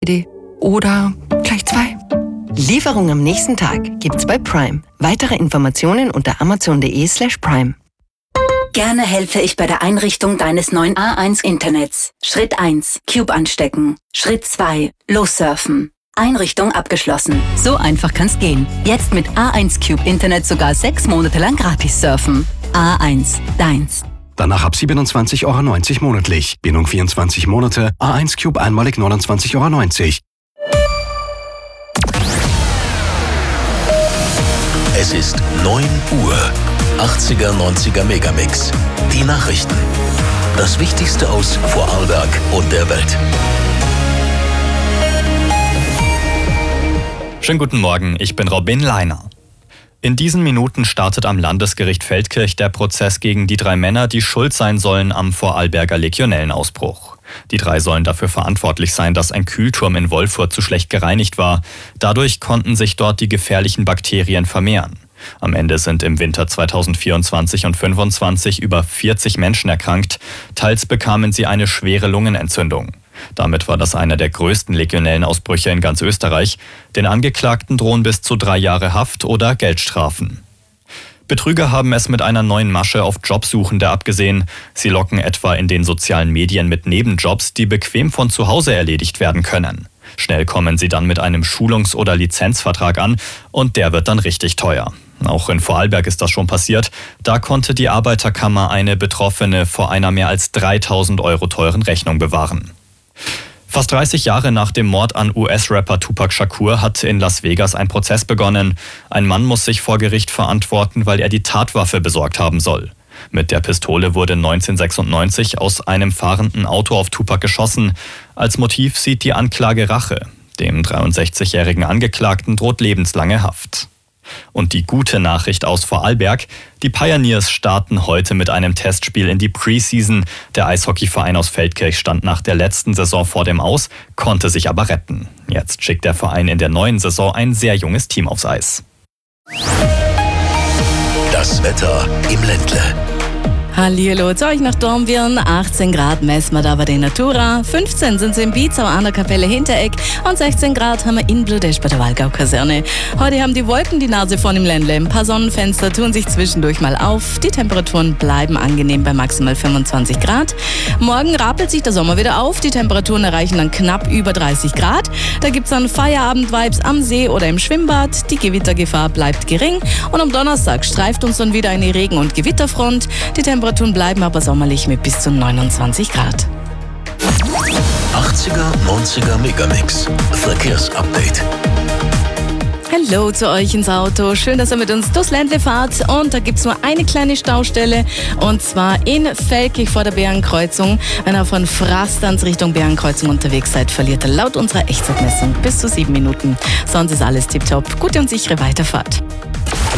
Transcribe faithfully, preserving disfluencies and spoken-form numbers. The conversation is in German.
Handy. Oder gleich zwei. Lieferung am nächsten Tag gibt's bei Prime. Weitere Informationen unter amazon.de slash prime. Gerne helfe ich bei der Einrichtung deines neuen A eins Internets. Schritt eins. Cube anstecken. Schritt zwei. Lossurfen. Einrichtung abgeschlossen. So einfach kann's gehen. Jetzt mit A eins Cube Internet sogar sechs Monate lang gratis surfen. A eins. Deins. Danach ab siebenundzwanzig Euro neunzig monatlich. Bindung vierundzwanzig Monate. A eins Cube einmalig neunundzwanzig Euro neunzig. Es ist neun Uhr. achtziger, neunziger Megamix. Die Nachrichten. Das Wichtigste aus Vorarlberg und der Welt. Schönen guten Morgen, ich bin Robin Leiner. In diesen Minuten startet am Landesgericht Feldkirch der Prozess gegen die drei Männer, die schuld sein sollen am Vorarlberger Legionellenausbruch. Die drei sollen dafür verantwortlich sein, dass ein Kühlturm in Wolfurt zu schlecht gereinigt war. Dadurch konnten sich dort die gefährlichen Bakterien vermehren. Am Ende sind im Winter zweitausendvierundzwanzig und fünfundzwanzig über vierzig Menschen erkrankt. Teils bekamen sie eine schwere Lungenentzündung. Damit war das einer der größten Legionellenausbrüche in ganz Österreich. Den Angeklagten drohen bis zu drei Jahre Haft oder Geldstrafen. Betrüger haben es mit einer neuen Masche auf Jobsuchende abgesehen. Sie locken etwa in den sozialen Medien mit Nebenjobs, die bequem von zu Hause erledigt werden können. Schnell kommen sie dann mit einem Schulungs- oder Lizenzvertrag an und der wird dann richtig teuer. Auch in Vorarlberg ist das schon passiert. Da konnte die Arbeiterkammer eine Betroffene vor einer mehr als dreitausend Euro teuren Rechnung bewahren. Fast dreißig Jahre nach dem Mord an U S-Rapper Tupac Shakur hat in Las Vegas ein Prozess begonnen. Ein Mann muss sich vor Gericht verantworten, weil er die Tatwaffe besorgt haben soll. Mit der Pistole wurde neunzehnhundertsechsundneunzig aus einem fahrenden Auto auf Tupac geschossen. Als Motiv sieht die Anklage Rache. Dem dreiundsechzigjährigen Angeklagten droht lebenslange Haft. Und die gute Nachricht aus Vorarlberg: Die Pioneers starten heute mit einem Testspiel in die Preseason. Der Eishockeyverein aus Feldkirch stand nach der letzten Saison vor dem Aus, konnte sich aber retten. Jetzt schickt der Verein in der neuen Saison ein sehr junges Team aufs Eis. Das Wetter im Ländle. Hallihallo, zu euch nach Dornbirn. achtzehn Grad messen wir da bei der Natura, fünfzehn sind es in Biezau an der Kapelle Hinteregg und sechzehn Grad haben wir in Bludesch bei der Wallgau-Kaserne. Heute haben die Wolken die Nase vorn im Ländle. Ein paar Sonnenfenster tun sich zwischendurch mal auf. Die Temperaturen bleiben angenehm bei maximal fünfundzwanzig Grad. Morgen rappelt sich der Sommer wieder auf. Die Temperaturen erreichen dann knapp über dreißig Grad. Da gibt es dann Feierabend-Vibes am See oder im Schwimmbad. Die Gewittergefahr bleibt gering. Und am Donnerstag streift uns dann wieder eine Regen- und Gewitterfront. Die Temperaturen bleiben aber sommerlich mit bis zu neunundzwanzig Grad. achtziger, neunziger Megamix. Verkehrsupdate. Hallo zu euch ins Auto. Schön, dass ihr mit uns durchs Ländle fahrt. Und da gibt es nur eine kleine Staustelle. Und zwar in Feldkirch vor der Bärenkreuzung. Wenn ihr von Frastanz Richtung Bärenkreuzung unterwegs seid, verliert ihr laut unserer Echtzeitmessung bis zu sieben Minuten. Sonst ist alles tipptopp. Gute und sichere Weiterfahrt.